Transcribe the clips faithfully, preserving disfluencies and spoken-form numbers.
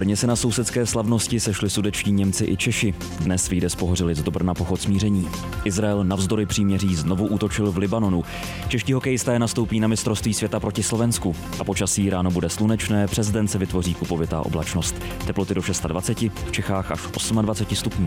Brně se na sousedské slavnosti sešli sudetští Němci i Češi. Dnes vyjde z Pohořelic do Brna pochod smíření. Izrael navzdory příměří znovu útočil v Libanonu. Čeští hokejisté nastoupí na mistrovství světa proti Slovensku. A počasí ráno bude slunečné, přes den se vytvoří kupovitá oblačnost. Teploty do dvacet šest, v Čechách až dvacet osm stupňů.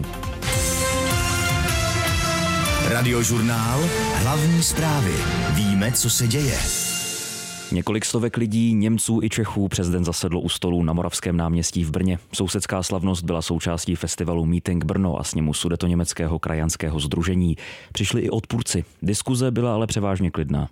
Radiožurnál, hlavní zprávy. Víme, co se děje. Několik stovek lidí, Němců i Čechů přes den zasedlo u stolu na Moravském náměstí v Brně. Sousedská slavnost byla součástí festivalu Meeting Brno a sněmu Sudetoněmeckého krajanského sdružení. Přišli i odpůrci. Diskuze byla ale převážně klidná.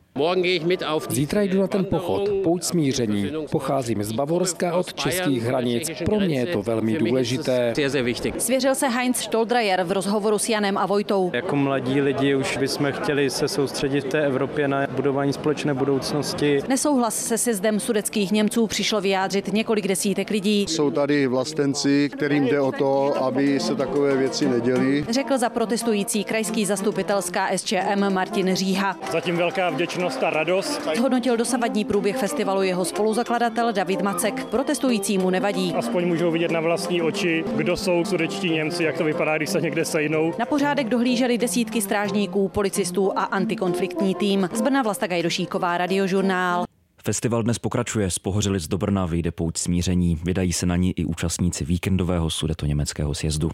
Zítra jdu na ten pochod, pouť smíření. Pocházím z Bavorska od českých hranic. Pro mě je to velmi důležité. Svěřil se Heinz Stoldrajer v rozhovoru s Janem a Vojtou. Jako mladí lidi už bychom chtěli se soustředit v té Evropě na budování společné budoucnosti. Nesouhlas se sjezdem sudetských Němců přišlo vyjádřit několik desítek lidí. Jsou tady vlastenci, kterým jde o to, aby se takové věci neděly. Řekl za protestující krajský zastupitel z K S Č M Martin Říha. Zatím velká vděčnost a radost. Zhodnotil dosavadní průběh festivalu jeho spoluzakladatel David Macek. Protestujícímu nevadí. Aspoň můžou vidět na vlastní oči, kdo jsou sudetští Němci, jak to vypadá, když se někde sejdou. Na pořádek dohlíželi desítky strážníků, policistů a antikonfliktní tým. Z Brna Vlasta Gajdošíková, Radiožurnál. Festival dnes pokračuje, z Pohořelic do Brna vyjde pouť smíření. Vydají se na ní i účastníci víkendového sudetoněmeckého sjezdu.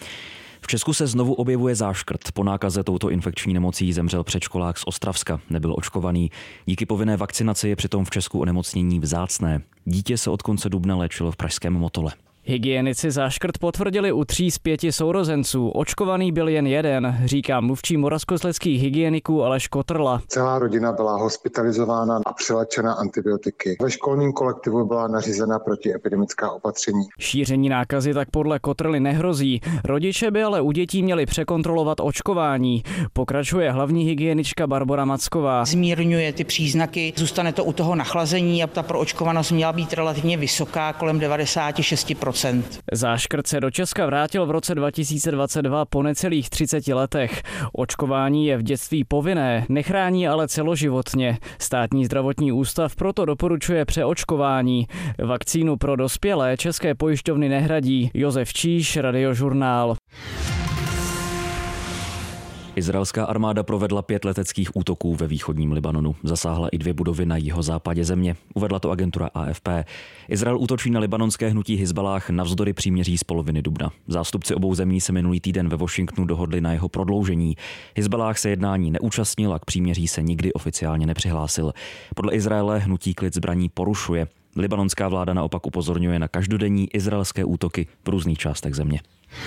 V Česku se znovu objevuje záškrt. Po nákaze touto infekční nemocí zemřel předškolák z Ostravska. Nebyl očkovaný. Díky povinné vakcinaci je přitom v Česku onemocnění vzácné. Dítě se od konce dubna léčilo v pražském Motole. Hygienici záškrt potvrdili u tří z pěti sourozenců. Očkovaný byl jen jeden, říká mluvčí moravskoslezských hygieniků Aleš Kotrla. Celá rodina byla hospitalizována a přiléčena antibiotiky. Ve školním kolektivu byla nařízena protiepidemická opatření. Šíření nákazy tak podle Kotrly nehrozí. Rodiče by ale u dětí měli překontrolovat očkování. Pokračuje hlavní hygienička Barbora Macková. Zmírňuje ty příznaky, zůstane to u toho nachlazení a ta proočkovanost měla být relativně vysoká, kolem devadesát šest procent. Záškrt se do Česka vrátil v roce dva tisíce dvacet dva po necelých třiceti letech. Očkování je v dětství povinné, nechrání ale celoživotně. Státní zdravotní ústav proto doporučuje přeočkování. Vakcínu pro dospělé české pojišťovny nehradí. Josef Číš, Radiožurnál. Izraelská armáda provedla pět leteckých útoků ve východním Libanonu. Zasáhla i dvě budovy na jihozápadě země. Uvedla to agentura A F P. Izrael útočí na libanonské hnutí Hizballáh navzdory příměří z poloviny dubna. Zástupci obou zemí se minulý týden ve Washingtonu dohodli na jeho prodloužení. Hizballáh se jednání neúčastnil a k příměří se nikdy oficiálně nepřihlásil. Podle Izraele hnutí klid zbraní porušuje. Libanonská vláda naopak upozorňuje na každodenní izraelské útoky v různých částech země.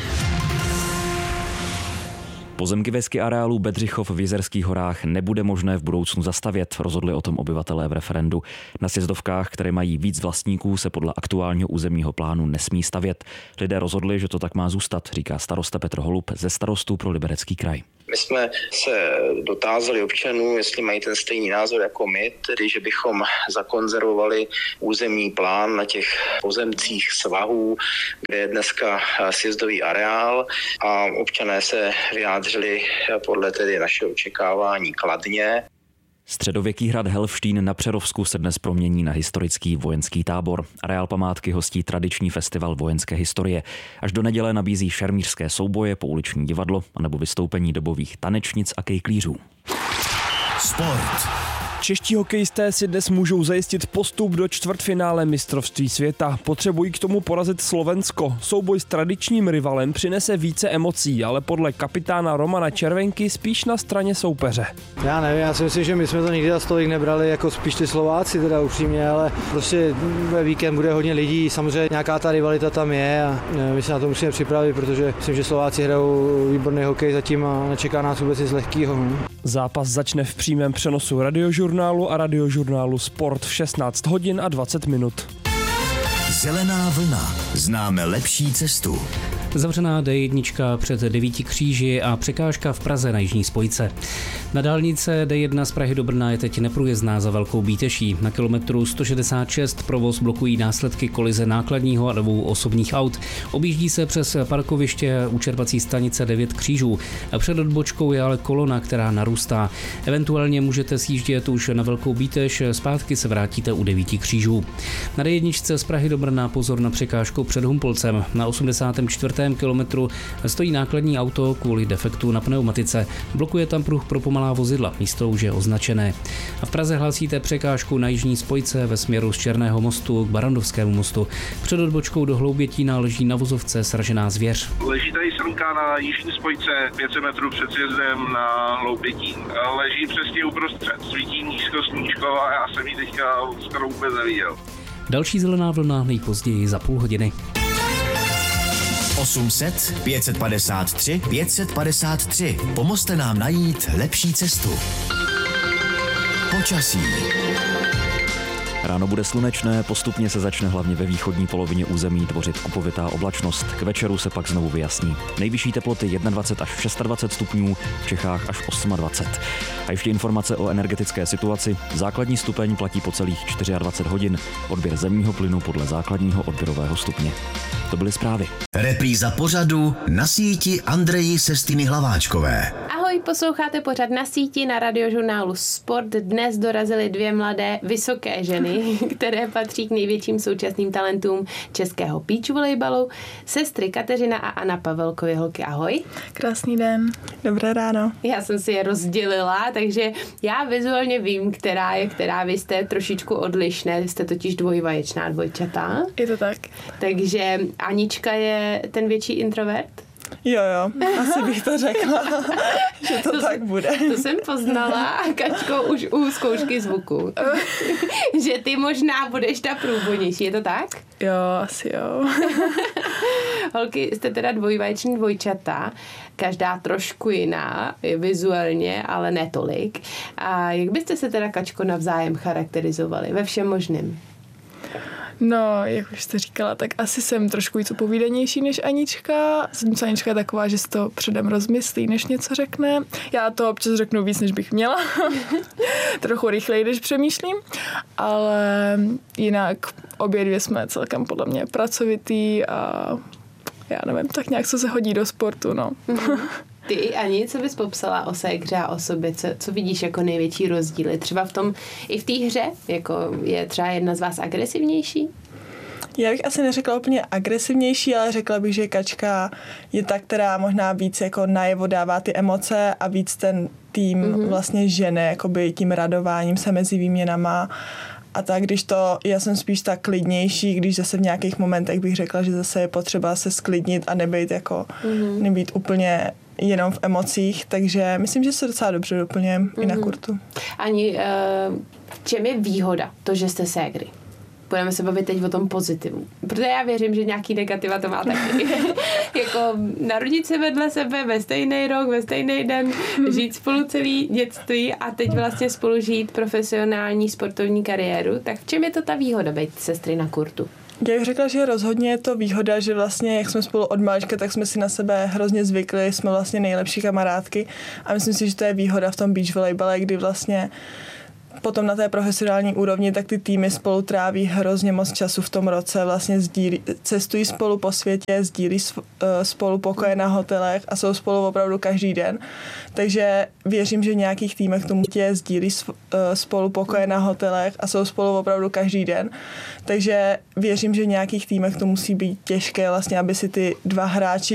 Pozemky ve ski areálu Bedřichov v Jizerských horách nebude možné v budoucnu zastavět, rozhodli o tom obyvatelé v referendu. Na sjezdovkách, které mají víc vlastníků, se podle aktuálního územního plánu nesmí stavět. Lidé rozhodli, že to tak má zůstat, říká starosta Petr Holub ze Starostů pro Liberecký kraj. My jsme se dotázali občanů, jestli mají ten stejný názor jako my, tedy že bychom zakonzervovali územní plán na těch pozemcích svahů, kde je dneska sjezdový areál, a občané se vyjádřili podle tedy našeho očekávání kladně. Středověký hrad Helfštín na Přerovsku se dnes promění na historický vojenský tábor. Areál památky hostí tradiční festival vojenské historie. Až do neděle nabízí šermířské souboje, pouliční divadlo anebo vystoupení dobových tanečnic a kejklířů. Sport. Čeští hokejisté si dnes můžou zajistit postup do čtvrtfinále mistrovství světa. Potřebují k tomu porazit Slovensko. Souboj s tradičním rivalem přinese více emocí, ale podle kapitána Romana Červenky spíš na straně soupeře. Já nevím, já si myslím, že my jsme to nikdy za stolik nebrali jako spíš ty Slováci, teda upřímně, ale prostě ve víkend bude hodně lidí, samozřejmě nějaká ta rivalita tam je a my se na to musíme připravit, protože myslím, že Slováci hrajou výborný hokej zatím a nečeká nás vůbec nic lehkýho. Ne? Zápas začne v přímém přenosu Radiožurnálu a Radiožurnálu Sport v šestnáct hodin a dvacet minut. Zelená vlna. Známe lepší cestu. Zavřená D jedna před Devíti kříži a překážka v Praze na jižní spojce. Na dálnice D jedna z Prahy do Brna je teď neprůjezdná za Velkou Bíteší. Na kilometru sto šedesát šest provoz blokují následky kolize nákladního a dvou osobních aut. Objíždí se přes parkoviště u čerpací stanice Devět křížů. Před odbočkou je ale kolona, která narůstá. Eventuálně můžete sjíždět už na Velkou Bíteš, zpátky se vrátíte u Devíti křížů. Na D jedna z Prahy do Brna pozor na překážku před Humpolcem. Na osmdesátém čtvrtém kilometru stojí nákladní auto kvůli defektu na pneumatice. Blokuje tam pruh pro pomalá vozidla, místo už je označené. A v Praze hlásíte překážku na jižní spojce ve směru z Černého mostu k Barandovskému mostu. Před odbočkou do Hloubětína leží na vozovce sražená zvěř. Leží tady srnka na jižní spojce pět set metrů před sjezdem na Hloubětín. Leží přesně uprostřed, svítí nízko sluníčko a já jsem ji teďka skoro vůbec neviděl. Další zelená vlna nejpozději za půl hodiny. osm set, pět set padesát tři, pět set padesát tři. Pomozte nám najít lepší cestu. Počasí. Ráno bude slunečné, postupně se začne hlavně ve východní polovině území tvořit kupovitá oblačnost. K večeru se pak znovu vyjasní. Nejvyšší teploty dvacet jedna až dvacet šest stupňů, v Čechách až dvacet osm. A ještě informace o energetické situaci. Základní stupeň platí po celých dvacet čtyři hodin. Odběr zemního plynu podle základního odběrového stupně. To byly zprávy. Repríza pořadu Na síti Andreji Sestiny Hlaváčkové. Ahoj, posloucháte pořad Na síti na radiožurnálu Sport. Dnes dorazily dvě mladé vysoké ženy, které patří k největším současným talentům českého beach volejbalu. Sestry Kateřina a Anna Pavelkovy. Holky, ahoj. Krásný den. Dobré ráno. Já jsem si je rozdělila, takže já vizuálně vím, která je která. Vy jste trošičku odlišné, vy jste totiž dvojvaječná dvojčata. Je to tak. Takže Anička je ten větší introvert? Jo, jo, asi bych to řekla, že to, to tak bude. To jsem poznala, Kačko, už u zkoušky zvuku. Že ty možná budeš ta průvodnější, je to tak? Jo, asi jo. Holky, jste teda dvojvaječný dvojčata, každá trošku jiná, vizuálně, ale ne tolik. A jak byste se teda, Kačko, navzájem charakterizovali ve všem možném? No, jak už jste říkala, tak asi jsem trošku víc povídanější než Anička. Zatímco Anička je taková, že si to předem rozmyslí, než něco řekne. Já to občas řeknu víc, než bych měla. Trochu rychleji, než přemýšlím. Ale jinak obě dvě jsme celkem podle mě pracovitý a já nevím, tak nějak co se hodí do sportu, no. Ty, Ani, co bys popsala o ségře a o sobě? Co, co vidíš jako největší rozdíly? Třeba v tom, i v té hře, jako je třeba jedna z vás agresivnější? Já bych asi neřekla úplně agresivnější, ale řekla bych, že Kačka je ta, která možná víc jako najevo dává ty emoce a víc ten tým mm-hmm. vlastně žene, jakoby tím radováním se mezi výměnama. A tak, když to, já jsem spíš tak klidnější, když zase v nějakých momentech bych řekla, že zase je potřeba se sklidnit a nebejt jako, mm-hmm. nebýt úplně jenom v emocích, takže myslím, že se docela dobře doplňujeme mm-hmm. i na kurtu. Ani, v čem je výhoda to, že jste ségry? Budeme se bavit teď o tom pozitivu. Protože já věřím, že nějaký negativa to má taky. Jako narodit se vedle sebe ve stejný rok, ve stejný den, žít spolu celý dětství a teď vlastně spolu žít profesionální sportovní kariéru. Tak v čem je to ta výhoda být sestry na kurtu? Já bych řekla, že rozhodně je to výhoda, že vlastně, jak jsme spolu od malička, tak jsme si na sebe hrozně zvykli, jsme vlastně nejlepší kamarádky a myslím si, že to je výhoda v tom beach volejbale, kdy vlastně potom na té profesionální úrovni, tak ty týmy spolu tráví hrozně moc času v tom roce, vlastně sdílí, cestují spolu po světě, sdílí spolu pokoje na hotelech a jsou spolu opravdu každý den. Takže věřím, že v nějakých týmech tomu tě sdílí spolu pokoje na hotelech a jsou spolu opravdu každý den. Takže věřím, že v nějakých týmech to musí být těžké, vlastně, aby si ty dva hráči